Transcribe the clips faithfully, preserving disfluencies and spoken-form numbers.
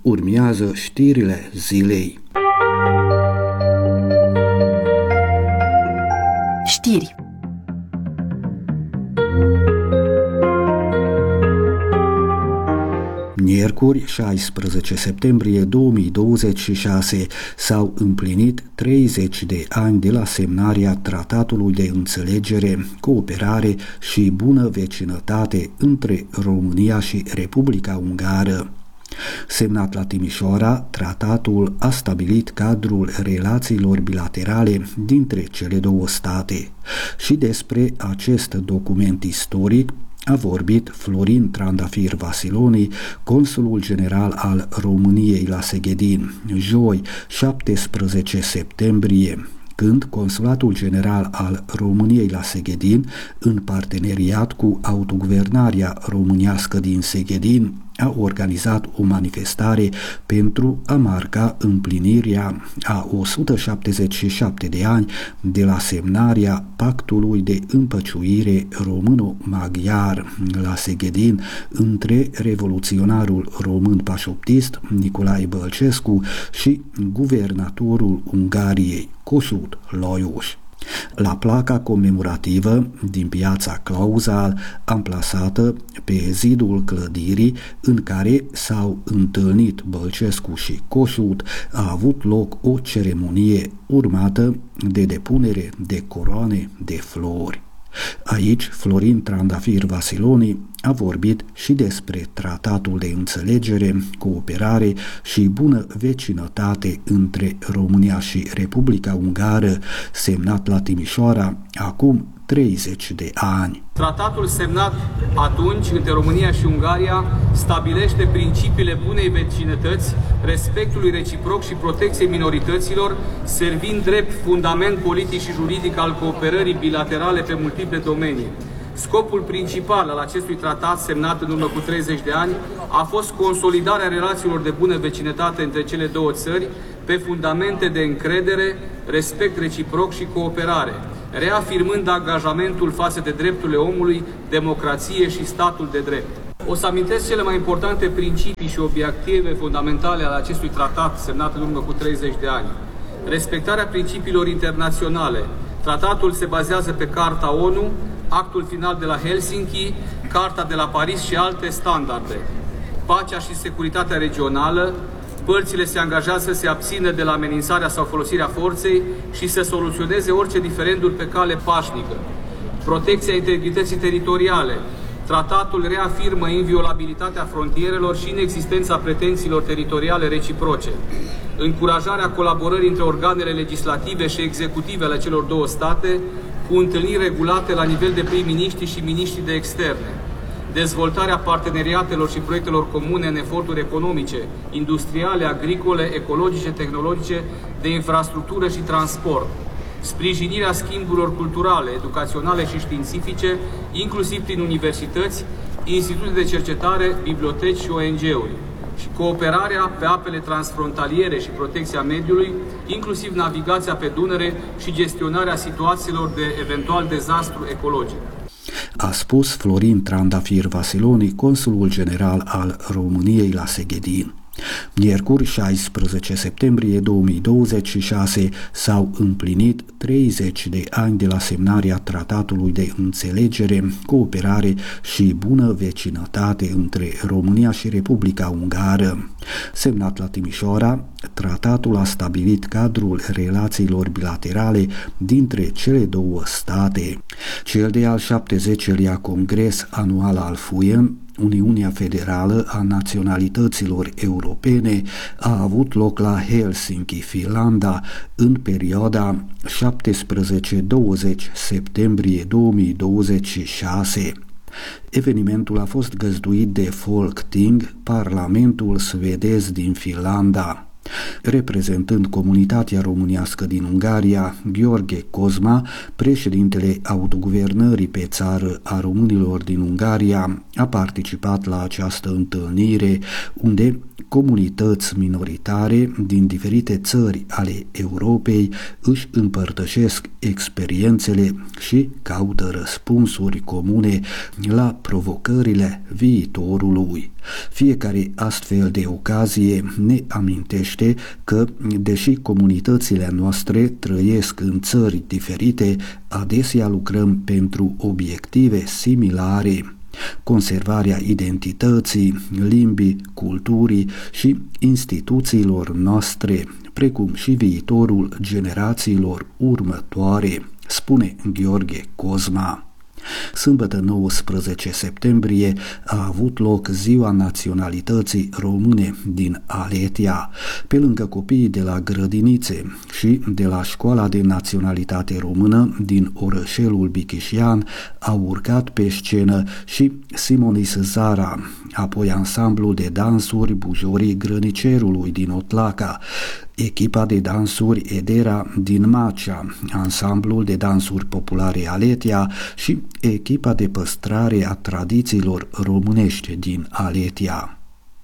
Urmează știrile zilei. Știri. Miercuri, șaisprezece septembrie două mii douăzeci și șase, s-au împlinit treizeci de ani de la semnarea Tratatului de Înțelegere, Cooperare și Bună Vecinătate între România și Republica Ungară. Semnat la Timișoara, tratatul a stabilit cadrul relațiilor bilaterale dintre cele două state. Și despre acest document istoric a vorbit Florin Trandafir Vasiloni, consulul general al României la Seghedin, joi, șaptesprezece septembrie, când Consulatul General al României la Seghedin, în parteneriat cu autoguvernarea românească din Seghedin, a organizat o manifestare pentru a marca împlinirea a o sută șaptezeci și șapte de ani de la semnarea Pactului de Împăciuire româno-maghiar la Seghedin între revoluționarul român pașoptist Nicolae Bălcescu și guvernatorul Ungariei, Kossuth Lajos. La placa comemorativă din piața Clauzal, amplasată pe zidul clădirii în care s-au întâlnit Bălcescu și Kossuth, a avut loc o ceremonie urmată de depunere de coroane de flori. Aici, Florin Trandafir Vasiloni a vorbit și despre Tratatul de Înțelegere, Cooperare și Bună Vecinătate între România și Republica Ungară, semnat la Timișoara acum treizeci de ani. Tratatul semnat atunci între România și Ungaria stabilește principiile bunei vecinătăți, respectului reciproc și protecției minorităților, servind drept fundament politic și juridic al cooperării bilaterale pe multiple domenii. Scopul principal al acestui tratat, semnat în urmă cu treizeci de ani, a fost consolidarea relațiilor de bună vecinătate între cele două țări pe fundamente de încredere, respect reciproc și cooperare, reafirmând angajamentul față de drepturile omului, democrație și statul de drept. O să amintesc cele mai importante principii și obiective fundamentale ale acestui tratat semnat în urmă cu treizeci de ani. Respectarea principiilor internaționale. Tratatul se bazează pe Carta O N U, Actul final de la Helsinki, Carta de la Paris și alte standarde. Pacea și securitatea regională. Părțile se angajează să se abțină de la amenințarea sau folosirea forței și să soluționeze orice diferenduri pe cale pașnică. Protecția integrității teritoriale. Tratatul reafirmă inviolabilitatea frontierelor și inexistența pretențiilor teritoriale reciproce. Încurajarea colaborării între organele legislative și executive ale celor două state, cu întâlniri regulate la nivel de prim-miniștri și miniștri de externe. Dezvoltarea parteneriatelor și proiectelor comune în eforturi economice, industriale, agricole, ecologice, tehnologice, de infrastructură și transport. Sprijinirea schimburilor culturale, educaționale și științifice, inclusiv prin universități, institute de cercetare, biblioteci și O N G-uri. Și cooperarea pe apele transfrontaliere și protecția mediului, inclusiv navigația pe Dunăre și gestionarea situațiilor de eventual dezastru ecologic. A spus Florin Trandafir Vasiloni, consulul general al României la Seghedin. Miercuri, șaisprezece septembrie două mii douăzeci și șase, s-au împlinit treizeci de ani de la semnarea Tratatului de Înțelegere, Cooperare și Bună Vecinătate între România și Republica Ungară. Semnat la Timișoara, tratatul a stabilit cadrul relațiilor bilaterale dintre cele două state. Cel de-al șaptezecelea Congres Anual al F U I E, Uniunea Federală a Naționalităților Europene, a avut loc la Helsinki, Finlanda, în perioada șaptesprezece douăzeci septembrie două mii douăzeci și șase. Evenimentul a fost găzduit de Folketing, Parlamentul suedez din Finlanda. Reprezentând comunitatea românească din Ungaria, Gheorghe Cozma, președintele autoguvernării pe țară a românilor din Ungaria, a participat la această întâlnire, unde comunități minoritare din diferite țări ale Europei își împărtășesc experiențele și caută răspunsuri comune la provocările viitorului. Fiecare astfel de ocazie ne amintește că, deși comunitățile noastre trăiesc în țări diferite, adesea lucrăm pentru obiective similare: conservarea identității, limbii, culturii și instituțiilor noastre, precum și viitorul generațiilor următoare, spune Gheorghe Cozma. Sâmbătă nouăsprezece septembrie a avut loc Ziua Naționalității Române din Aletia. Pe lângă copiii de la grădinițe și de la Școala de Naționalitate Română din orășelul Bichișian au urcat pe scenă și Simonis Zara, apoi ansamblul de dansuri Bujorii Grănicerului din Otlaca, echipa de dansuri Edera din Macea, ansamblul de dansuri populare Aletia și echipa de păstrare a tradițiilor românești din Aletia.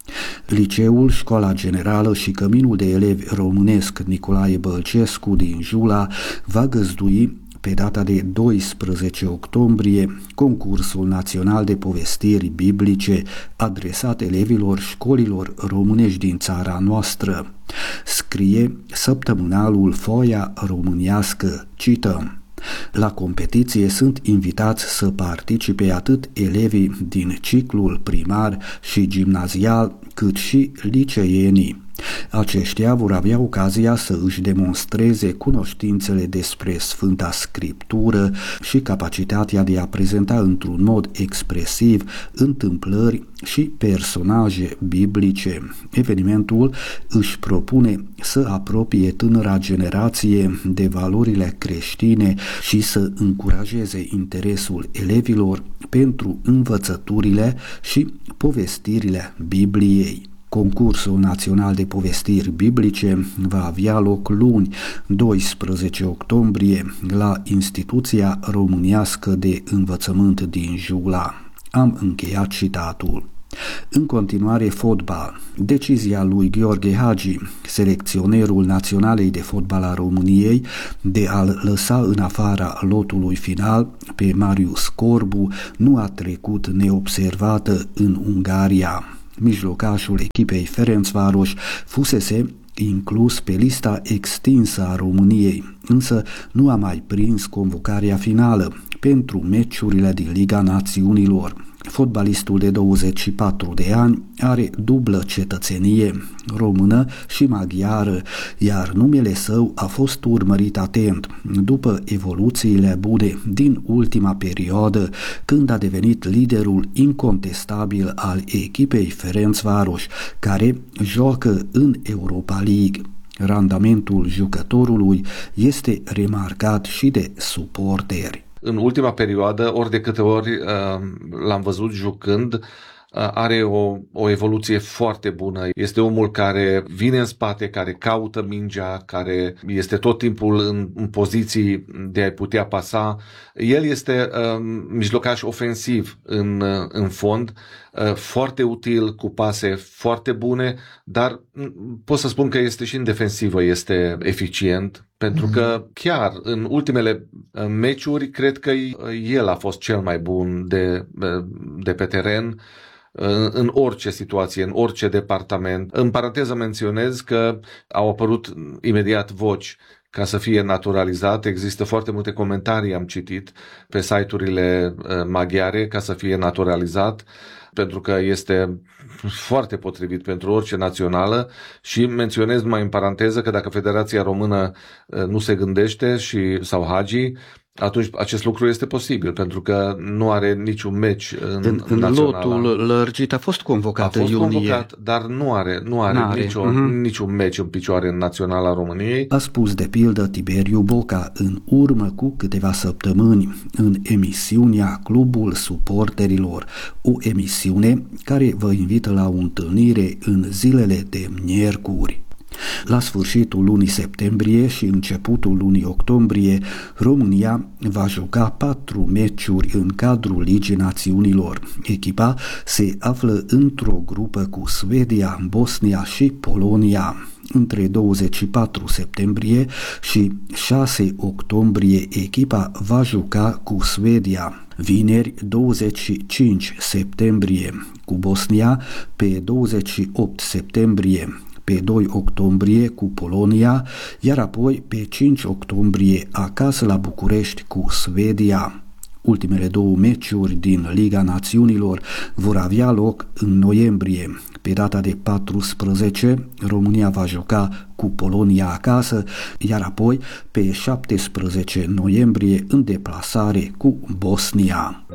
Liceul, Școala Generală și Căminul de Elevi Românesc Nicolae Bălcescu din Jula va găzdui pe data de doisprezece octombrie concursul național de povestiri biblice adresat elevilor școlilor românești din țara noastră. Scrie săptămânalul Foaia Românească, cităm: la competiție sunt invitați să participe atât elevii din ciclul primar și gimnazial, cât și liceenii. Aceștia vor avea ocazia să își demonstreze cunoștințele despre Sfânta Scriptură și capacitatea de a prezenta într-un mod expresiv întâmplări și personaje biblice. Evenimentul își propune să apropie tânăra generație de valorile creștine și să încurajeze interesul elevilor pentru învățăturile și povestirile Bibliei. Concursul național de povestiri biblice va avea loc luni, doisprezece octombrie, la Instituția Românească de Învățământ din Jula. Am încheiat citatul. În continuare, fotbal. Decizia lui Gheorghe Hagi, selecționerul Naționalei de Fotbal a României, de a-l lăsa în afara lotului final pe Marius Corbu, nu a trecut neobservată în Ungaria. Mijlocașul echipei Ferencvaros fusese inclus pe lista extinsă a României, însă nu a mai prins convocarea finală pentru meciurile din Liga Națiunilor. Fotbalistul de douăzeci și patru de ani are dublă cetățenie, română și maghiară, iar numele său a fost urmărit atent după evoluțiile bune din ultima perioadă, când a devenit liderul incontestabil al echipei Ferencvaros, care joacă în Europa League. Randamentul jucătorului este remarcat și de suporteri. În ultima perioadă, ori de câte ori uh, l-am văzut jucând, uh, are o, o evoluție foarte bună. Este omul care vine în spate, care caută mingea, care este tot timpul în, în poziții de a-i putea pasa. El este uh, mijlocaș ofensiv în, uh, în fond, uh, foarte util, cu pase foarte bune, dar pot să spun că este și în defensivă, este eficient. Pentru că chiar în ultimele meciuri cred că el a fost cel mai bun de, de pe teren în orice situație, în orice departament. În paranteză menționez că au apărut imediat voci ca să fie naturalizat. Există foarte multe comentarii, am citit, pe site-urile maghiare ca să fie naturalizat, pentru că este foarte potrivit pentru orice națională. Și menționez numai în paranteză că dacă Federația Română nu se gândește și sau Hagi, atunci acest lucru este posibil, pentru că nu are niciun meci în, în, în națională. lotul lărgit a fost convocat în iunie. A fost convocat, dar nu are, nu are, are. Niciun, uh-huh. niciun meci în picioare în Naționala României. A spus de pildă Tiberiu Boca în urmă cu câteva săptămâni în emisiunea Clubul Suporterilor, o emisiune care vă invită la o întâlnire în zilele de miercuri. La sfârșitul lunii septembrie și începutul lunii octombrie, România va juca patru meciuri în cadrul Ligii Națiunilor. Echipa se află într-o grupă cu Suedia, Bosnia și Polonia. Între douăzeci și patru septembrie și șase octombrie echipa va juca cu Suedia. Vineri douăzeci și cinci septembrie cu Bosnia, pe douăzeci și opt septembrie pe doi octombrie cu Polonia, iar apoi pe cinci octombrie acasă la București cu Suedia. Ultimele două meciuri din Liga Națiunilor vor avea loc în noiembrie. Pe data de paisprezece, România va juca cu Polonia acasă, iar apoi pe șaptesprezece noiembrie în deplasare cu Bosnia.